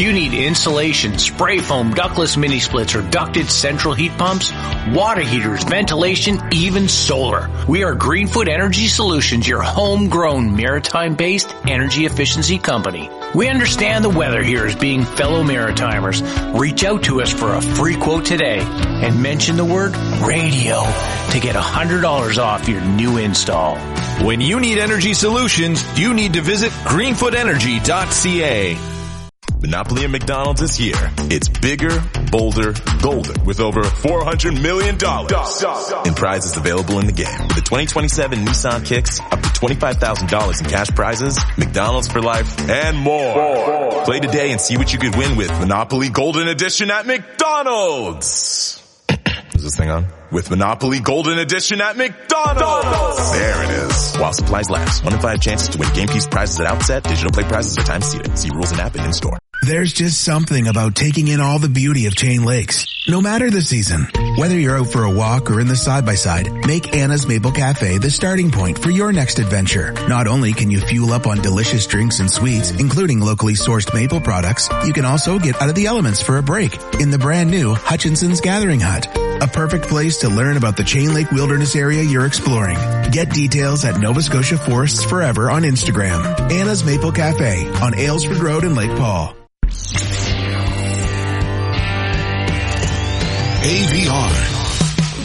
Do you need insulation, spray foam, ductless mini splits, or ducted central heat pumps? Water heaters, ventilation, even solar. We are Greenfoot Energy Solutions, your homegrown maritime-based energy efficiency company. We understand the weather here as being fellow Maritimers. Reach out to us for a free quote today and mention the word radio to get $100 off your new install. When you need energy solutions, you need to visit greenfootenergy.ca. Monopoly at McDonald's is here. It's bigger, bolder, golden with over $400 million in prizes available in the game. With the 2027 Nissan Kicks, up to $25,000 in cash prizes, McDonald's for life, and more. Play today and see what you could win with Monopoly Golden Edition at McDonald's. Is this thing on? With Monopoly Golden Edition at McDonald's. There it is. While supplies last. 1 in 5 chances to win game piece prizes at outset. Digital play prizes are time seated. See rules and app and in-store. There's just something about taking in all the beauty of Chain Lakes. No matter the season, whether you're out for a walk or in the side-by-side, make Anna's Maple Cafe the starting point for your next adventure. Not only can you fuel up on delicious drinks and sweets, including locally sourced maple products, you can also get out of the elements for a break in the brand new Hutchinson's Gathering Hut. A perfect place to learn about the Chain Lake Wilderness area you're exploring. Get details at Nova Scotia Forests Forever on Instagram. Anna's Maple Cafe on Aylesford Road in Lake Paul. AVR